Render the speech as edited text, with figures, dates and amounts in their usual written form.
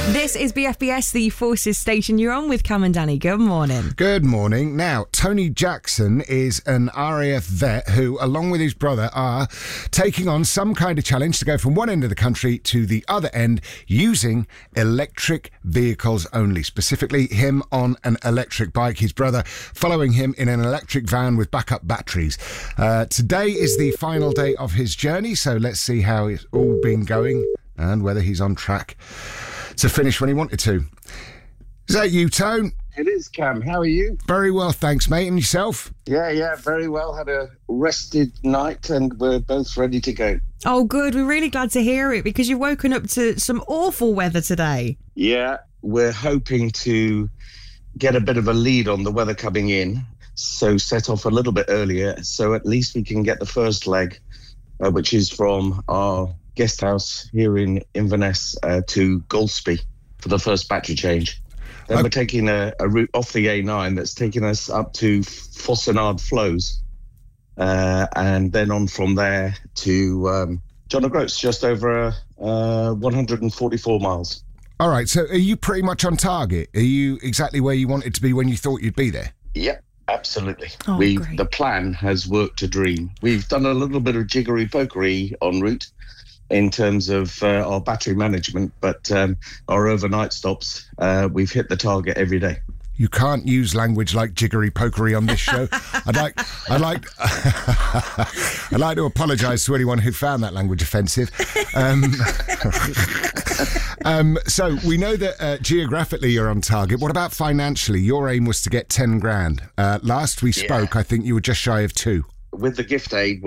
This is BFBS, the Forces station. You're on with Cam and Danny. Good morning. Good morning. Now, Tony Jackson is an RAF vet who, along with his brother, are taking on some kind of challenge to go from one end of the country to the other end using electric vehicles only. Specifically, him on an electric bike, his brother following him in an electric van with backup batteries. Today is the final day of his journey, so let's see how it's all been going and whether he's on track to finish when he wanted to. Is that you, Tone? It is, Cam. How are you? Very well, thanks, mate. And yourself? Yeah, very well. Had a rested night and we're both ready to go. Oh, good. We're really glad to hear it because you've woken up to some awful weather today. Yeah, we're hoping to get a bit of a lead on the weather coming in, so set off a little bit earlier, so at least we can get the first leg, which is from our guest house here in Inverness to Golspie for the first battery change. Then we're taking a route off the A9 that's taking us up to Fossenard Flows, and then on from there to John O'Groats, just over 144 miles. All right, so are you pretty much on target? Are you exactly where you wanted to be when you thought you'd be there? Yep. Absolutely. Oh, great. The plan has worked a dream. We've done a little bit of jiggery-pokery en route in terms of our battery management, but our overnight stops, we've hit the target every day. You can't use language like jiggery-pokery on this show. I'd like to apologise to anyone who found that language offensive. So we know that geographically you're on target. What about financially? Your aim was to get 10 grand. Last we spoke, I think you were just shy of 2. With the gift aid,